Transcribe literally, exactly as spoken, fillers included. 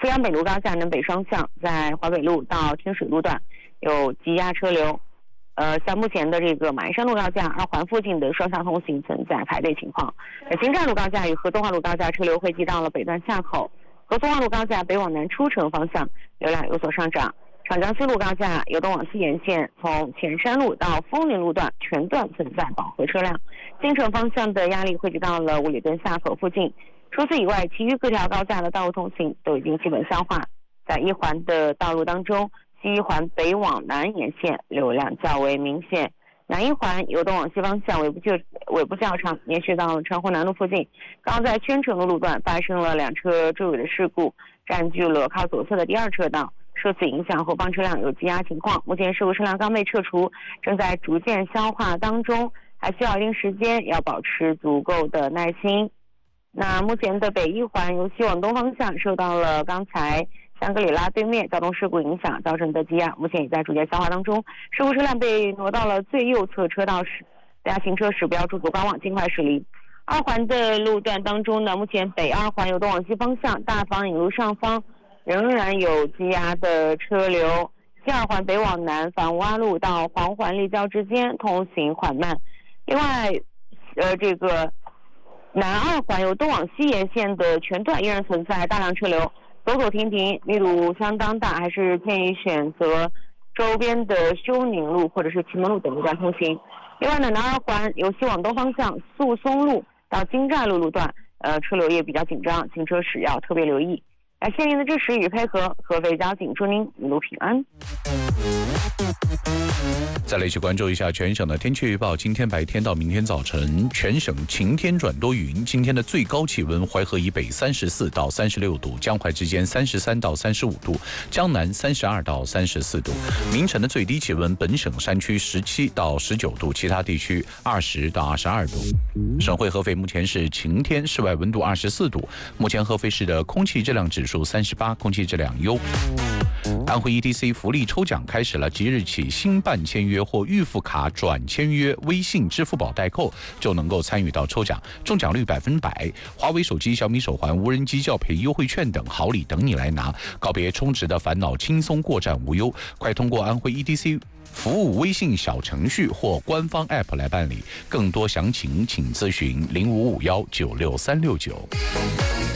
阜阳北路高架南北双向在华北路到天水路段有积压车流。呃，像目前的这个马鞍山路高架二环附近的双向通行存在排队情况。京站路高架与合作化路高架车流汇集到了北段下口，合作化路高架北往南出城方向流量有所上涨。长江西路高架由东往西沿线从前山路到枫林路段全段存在饱和车辆，京城方向的压力汇集到了五里墩下口附近。除此以外，其余各条高架的道路通行都已经基本消化。在一环的道路当中，西一环北往南沿线流量较为明显，南一环由东往西方向尾部较尾部较长，延续到了长虹南路附近。刚刚在圈城路段发生了两车追尾的事故，占据了靠左侧的第二车道，受此影响后方车辆有积压情况。目前事故车辆刚被撤除，正在逐渐消化当中，还需要一定时间，要保持足够的耐心。那目前的北一环由西往东方向受到了刚才香格里拉对面交通事故影响造成的积压，目前也在逐渐消化当中。事故车辆被挪到了最右侧车道时，大家行车时不要驻足观望，尽快驶离。二环的路段当中呢，目前北二环由东往西方向大坊引路上方仍然有积压的车流，西二环北往南反洼路到黄环立交之间通行缓慢。另外，呃，这个南二环由东往西沿线的全段依然存在大量车流，走走停停，密度相当大，还是建议选择周边的休宁路或者是祁门路等路段通行。另外呢，南二环由西往东方向宿松路到京站路路段，呃，车流也比较紧张，行车时要特别留意。感谢您的支持与配合，合肥交警祝您一路平安。 再来一起关注一下全省的天气预报。今天白天到明天早晨，全省晴天转多云。今天的最高气温，淮河以北三十四到三十六度，江淮之间三十三到三十五度，江南三十二到三十四度。明晨的最低气温，本省山区十七到十九度，其他地区二十到二十二度。省会合肥目前是晴天，室外温度二十四度。目前合肥市的空气质量指数三十八，空气质量优。安徽 E T C 福利抽奖开始了，即日起新办签约或预付卡转签约微信、支付宝代扣就能够参与到抽奖，中奖率百分百。华为手机、小米手环、无人机教培优惠券等好礼等你来拿，告别充值的烦恼，轻松过站无忧。快通过安徽 E T C 服务微信小程序或官方 App 来办理，更多详情请咨询零五五幺九六三六九。